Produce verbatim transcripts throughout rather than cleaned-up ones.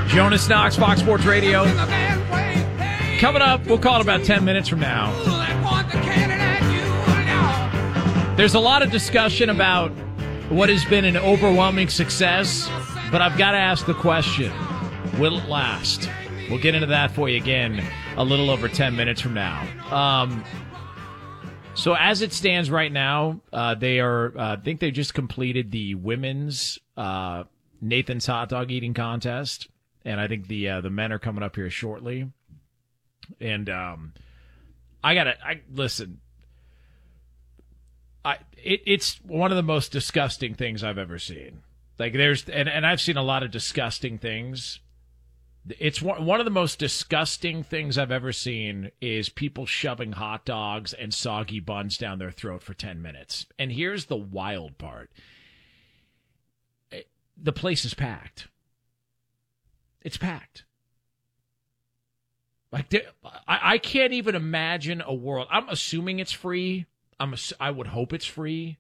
Jonas Knox, Fox Sports Radio. Coming up, we'll call it about ten minutes from now. There's a lot of discussion about what has been an overwhelming success, but I've got to ask the question, will it last? We'll get into that for you again a little over ten minutes from now. Um, so as it stands right now, uh, they are, uh, I think they just completed the women's uh, Nathan's hot dog eating contest, and I think the uh, the men are coming up here shortly. And um, I gotta, I listen. I it, it's one of the most disgusting things I've ever seen. Like there's, and, and I've seen a lot of disgusting things. It's one one of the most disgusting things I've ever seen is people shoving hot dogs and soggy buns down their throat for ten minutes. And here's the wild part: the place is packed. It's packed. Like I, I can't even imagine a world. I'm assuming it's free. I'm. I would hope it's free.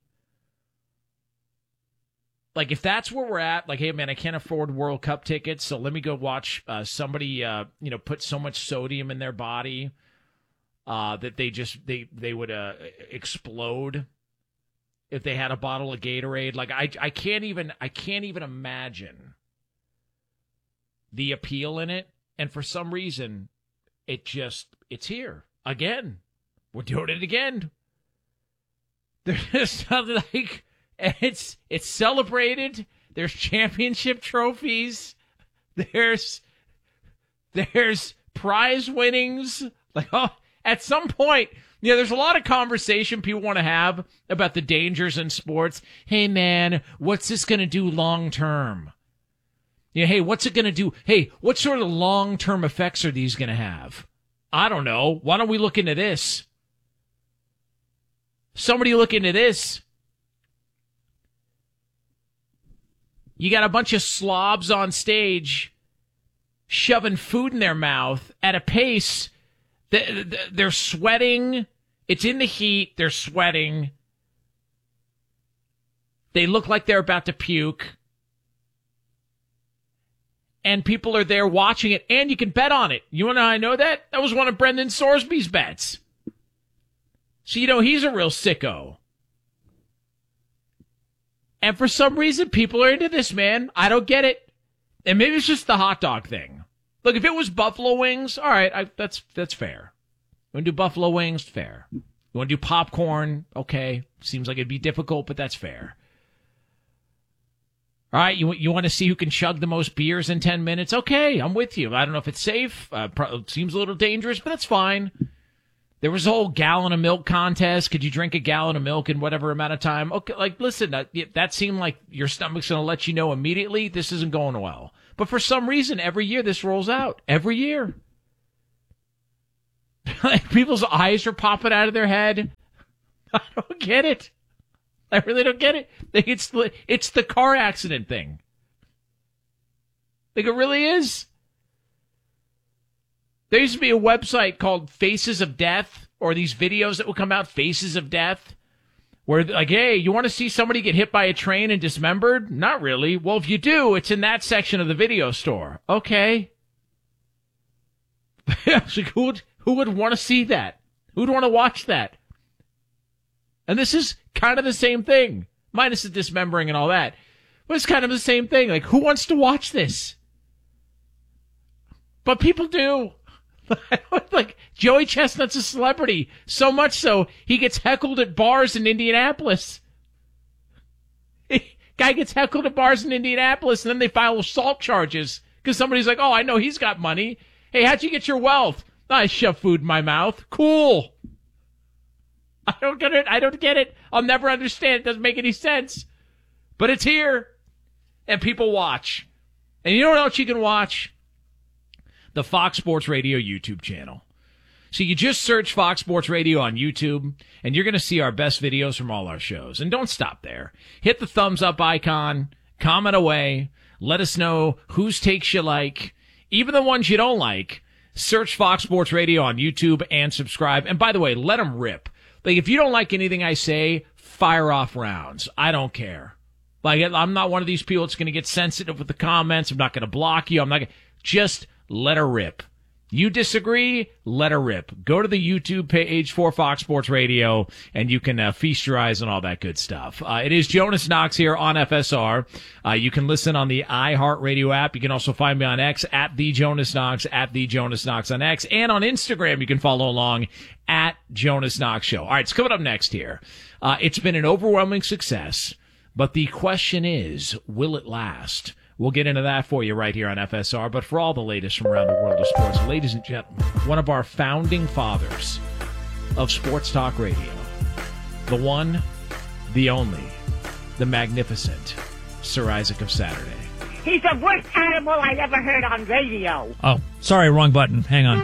Like if that's where we're at, like, hey man, I can't afford World Cup tickets, so let me go watch uh, somebody, uh, you know, put so much sodium in their body uh, that they just they they would uh, explode if they had a bottle of Gatorade. Like I I can't even I can't even imagine the appeal in it, and for some reason, it just it's here again. We're doing it again. There's nothing like, and it's it's celebrated. There's championship trophies. There's there's prize winnings. Like, oh, at some point, you know, there's a lot of conversation people want to have about the dangers in sports. Hey man, what's this going to do long term? Yeah, hey, what's it going to do? Hey, what sort of long term effects are these going to have? I don't know. Why don't we look into this? Somebody look into this. You got a bunch of slobs on stage shoving food in their mouth at a pace that they're sweating. It's in the heat. They're sweating. They look like they're about to puke. And people are there watching it, and you can bet on it. You want to know how I know that? That was one of Brendan Sorsby's bets. So you know he's a real sicko. And for some reason, people are into this, man. I don't get it. And maybe it's just the hot dog thing. Look, if it was buffalo wings, all right, I, that's that's fair. You want to do buffalo wings? Fair. You want to do popcorn? Okay. Seems like it'd be difficult, but that's fair. All right, you you want to see who can chug the most beers in ten minutes? Okay, I'm with you. I don't know if it's safe. Uh, pro- seems a little dangerous, but that's fine. There was a whole gallon of milk contest. Could you drink a gallon of milk in whatever amount of time? Okay, like, listen, that, that seemed like your stomach's going to let you know immediately this isn't going well. But for some reason, every year this rolls out. Every year. Like, people's eyes are popping out of their head. I don't get it. I really don't get it. It's the, it's the car accident thing. Like, it really is. There used to be a website called Faces of Death, or these videos that would come out, Faces of Death, where, like, hey, you want to see somebody get hit by a train and dismembered? Not really. Well, if you do, it's in that section of the video store. Okay. Like, who would, who would want to see that? Who would want to watch that? And this is kind of the same thing, minus the dismembering and all that. But it's kind of the same thing. Like, who wants to watch this? But people do. Like, Joey Chestnut's a celebrity. So much so, he gets heckled at bars in Indianapolis. Guy gets heckled at bars in Indianapolis, and then they file assault charges because somebody's like, oh, I know he's got money. Hey, how'd you get your wealth? I shove food in my mouth. Cool. I don't get it. I don't get it. I'll never understand. It doesn't make any sense. But it's here. And people watch. And you know what else you can watch? The Fox Sports Radio YouTube channel. So you just search Fox Sports Radio on YouTube, and you're going to see our best videos from all our shows. And don't stop there. Hit the thumbs up icon, comment away, let us know whose takes you like, even the ones you don't like. Search Fox Sports Radio on YouTube and subscribe. And by the way, let them rip. Like, if you don't like anything I say, fire off rounds. I don't care. Like, I'm not one of these people that's going to get sensitive with the comments. I'm not going to block you. I'm not going to... Just let her rip. You disagree? Let her rip. Go to the YouTube page for Fox Sports Radio, and you can uh, feast your eyes on all that good stuff. Uh, it is Jonas Knox here on F S R. Uh, you can listen on the iHeartRadio app. You can also find me on X at the Jonas Knox, at the Jonas Knox on X, and on Instagram. You can follow along at Jonas Knox Show. All right, it's coming up next here. Uh, it's been an overwhelming success, but the question is, will it last? We'll get into that for you right here on F S R. But for all the latest from around the world of sports, ladies and gentlemen, one of our founding fathers of sports talk radio, the one, the only, the magnificent Sir Isaac of Saturday. He's the worst animal I ever heard on radio. Oh, sorry, wrong button. Hang on.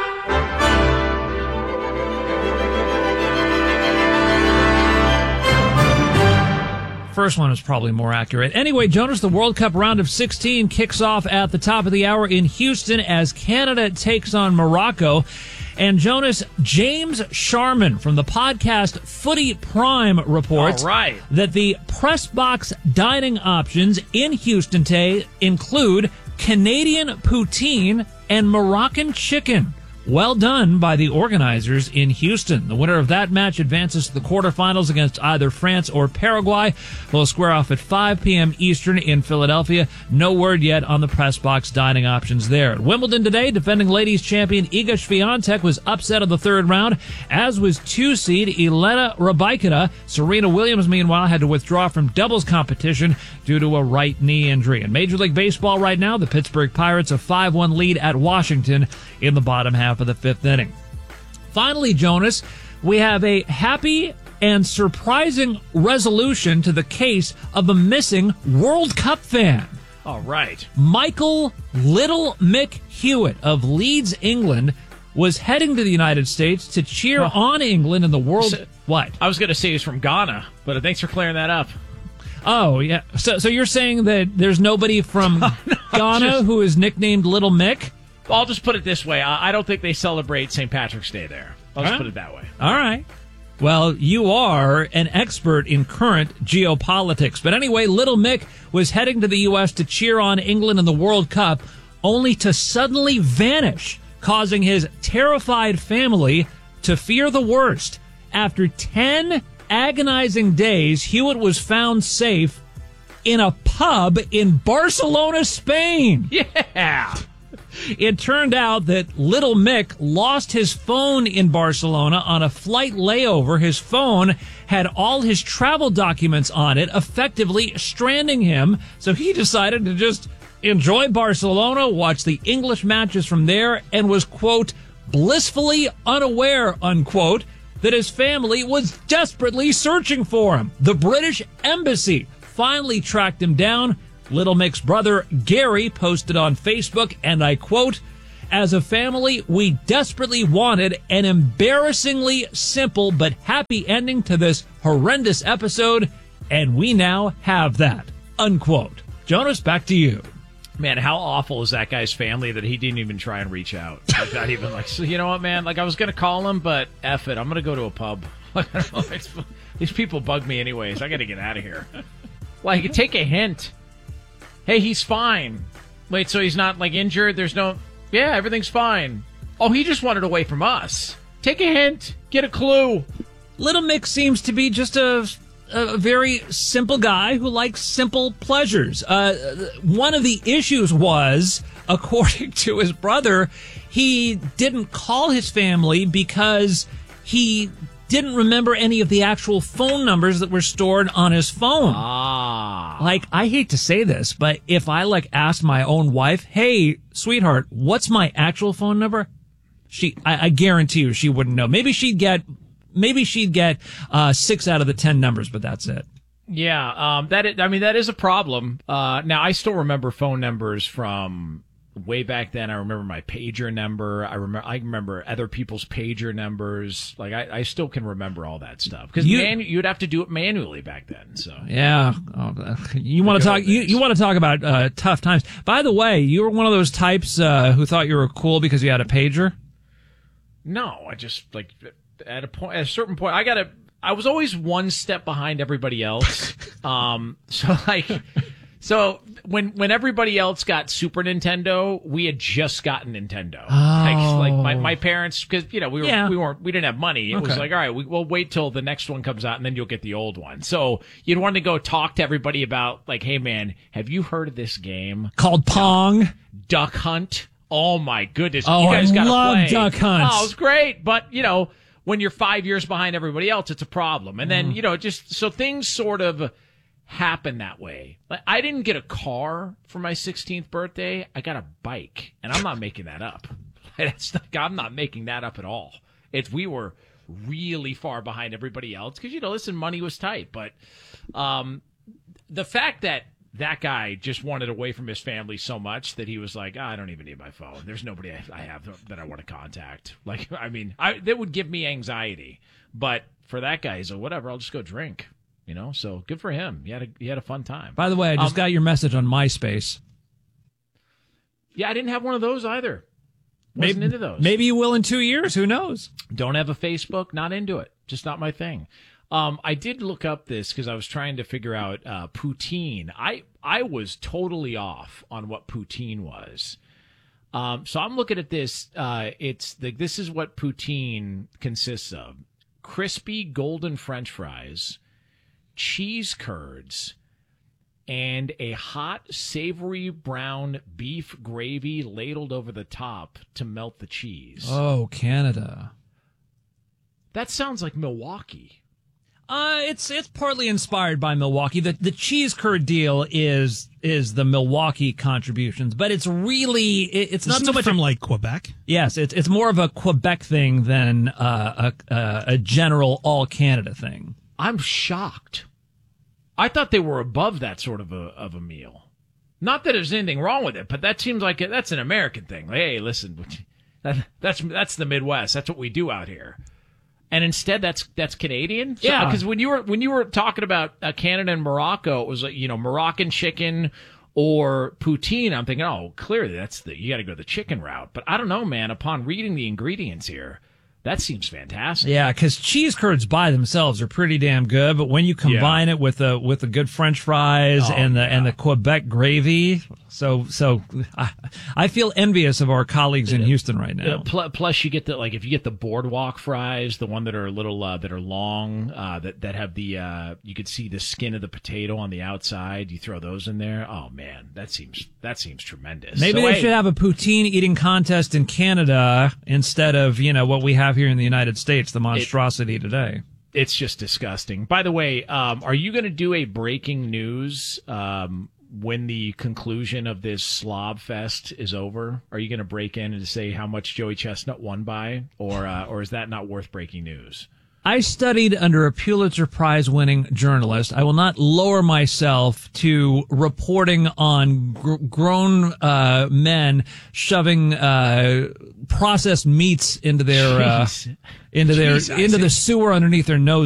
First one is probably more accurate. Anyway, Jonas, the World Cup round of sixteen kicks off at the top of the hour in Houston as Canada takes on Morocco. And Jonas, James Sharman from the podcast Footy Prime reports right. that the press box dining options in Houston today include Canadian poutine and Moroccan chicken. Well done by the organizers in Houston. The winner of that match advances to the quarterfinals against either France or Paraguay. Will square off at five p.m. Eastern in Philadelphia. No word yet on the press box dining options there. At Wimbledon today, defending ladies champion Iga Swiatek was upset of the third round, as was two-seed Elena Rybakina. Serena Williams, meanwhile, had to withdraw from doubles competition due to a right knee injury. In Major League Baseball right now, the Pittsburgh Pirates a five one lead at Washington in the bottom half of the fifth inning. Finally, Jonas, we have a happy and surprising resolution to the case of a missing World Cup fan. All right. Michael Little Mick Hewitt of Leeds, England, was heading to the United States to cheer well, on England in the World... So, what? I was going to say he's from Ghana, but thanks for clearing that up. Oh, yeah. So so you're saying that there's nobody from no, Ghana just, who is nicknamed Little Mick? I'll just put it this way. I, I don't think they celebrate Saint Patrick's Day there. I'll just huh? put it that way. All right. Well, you are an expert in current geopolitics. But anyway, Little Mick was heading to the U S to cheer on England in the World Cup, only to suddenly vanish, causing his terrified family to fear the worst. After ten agonizing days, Hewitt was found safe in a pub in Barcelona, Spain. Yeah. It turned out that Little Mick lost his phone in Barcelona on a flight layover. His phone had all his travel documents on it, effectively stranding him. So he decided to just enjoy Barcelona, watch the English matches from there, and was, quote, blissfully unaware, unquote, that his family was desperately searching for him. The British Embassy finally tracked him down. Little Mick's brother, Gary, posted on Facebook, and I quote, as a family, we desperately wanted an embarrassingly simple but happy ending to this horrendous episode, and we now have that, unquote. Jonas, back to you. Man, how awful is that guy's family that he didn't even try and reach out? Like, not even like, so you know what, man? Like, I was going to call him, but F it. I'm going to go to a pub. Like, I don't know, it's, these people bug me anyways. I got to get out of here. Like, take a hint. Hey, he's fine. Wait, so he's not, like, injured? There's no... Yeah, everything's fine. Oh, he just wanted away from us. Take a hint. Get a clue. Little Mick seems to be just a, a very simple guy who likes simple pleasures. Uh, one of the issues was, according to his brother, he didn't call his family because he didn't remember any of the actual phone numbers that were stored on his phone. Ah. Like, I hate to say this, but if I, like, asked my own wife, hey, sweetheart, what's my actual phone number? She, I, I guarantee you she wouldn't know. Maybe she'd get, maybe she'd get, uh, six out of the ten numbers, but that's it. Yeah, um, that is, I mean, that is a problem. Uh, now, I still remember phone numbers from way back then. I remember my pager number. I remember, I remember other people's pager numbers. Like, I, I still can remember all that stuff. Because you, manu- you'd have to do it manually back then, so. Yeah. Oh, you want to talk, you, you want to talk about, uh, tough times. By the way, you were one of those types, uh, who thought you were cool because you had a pager? No, I just, like, at a point, at a certain point, I got a, I was always one step behind everybody else. Um, so like, so when when everybody else got Super Nintendo, we had just gotten Nintendo. Oh. Like, like my, my parents, because you know we were Yeah. we weren't we didn't have money. It Okay. was like, all right, we, we'll wait till the next one comes out, and then you'll get the old one. So you'd want to go talk to everybody about like, hey man, have you heard of this game Called Pong. Duck Hunt? Oh my goodness! Oh, you guys I gotta love play. Duck Hunt. Oh, it was great, but you know, when you're five years behind everybody else, it's a problem. And then you know, just so things sort of happen that way. Like I didn't get a car for my sixteenth birthday. I got a bike, and I'm not making that up. That's not, I'm not making that up at all. It's we were really far behind everybody else because you know, listen, money was tight, but um, the fact that that guy just wanted away from his family so much that he was like, oh, I don't even need my phone. There's nobody I, I have that I want to contact. Like, I mean, I, that would give me anxiety. But for that guy, he's like, whatever, I'll just go drink. You know, so good for him. He had a, he had a fun time. By the way, I just Um, got your message on MySpace. Yeah, I didn't have one of those either. Wasn't Maybe, into those. maybe you will in two years. Who knows? Don't have a Facebook. Not into it. Just not my thing. Um, I did look up this because I was trying to figure out uh, poutine. I I was totally off on what poutine was. Um, so I'm looking at this. Uh, it's the, this is what poutine consists of: crispy golden French fries, cheese curds, and a hot savory brown beef gravy ladled over the top to melt the cheese. Oh, Canada. That sounds like Milwaukee. Uh, it's it's partly inspired by Milwaukee. The the cheese curd deal is is the Milwaukee contributions, but it's really it, it's not Isn't so it much from like Quebec. Yes, it's it's more of a Quebec thing than uh, a, a a general all Canada thing. I'm shocked. I thought they were above that sort of a of a meal. Not that there's anything wrong with it, but that seems like it, that's an American thing. Like, hey, listen, that, that's that's the Midwest. That's what we do out here. And instead, that's that's Canadian. So, Yeah. because when you were when you were talking about uh, Canada and Morocco, it was like you know Moroccan chicken or poutine. I'm thinking, oh, clearly that's the you got to go the chicken route. But I don't know, man. Upon reading the ingredients here, that seems fantastic. Yeah, because cheese curds by themselves are pretty damn good, but when you combine it with the with the good French fries Oh, and the yeah. and the Quebec gravy, so so I, I feel envious of our colleagues in Houston right now. Uh, pl- plus, you get the like if you get the boardwalk fries, the one that are a little uh, that are long, uh, that that have the uh, you could see the skin of the potato on the outside. You throw those in there. Oh man, that seems that seems tremendous. Maybe So, they hey, should have a poutine eating contest in Canada instead of, you know, what we have here in the United States, the monstrosity today. It's just disgusting. By the way, um, are you going to do a breaking news um, when the conclusion of this slob fest is over? Are you going to break in and say how much Joey Chestnut won by, or uh, or is that not worth breaking news? I studied under a Pulitzer Prize winning journalist. I will not lower myself to reporting on gr- grown uh, men shoving uh, processed meats into their uh, Jeez. into their Jeez, into the Isaac. sewer underneath their nose.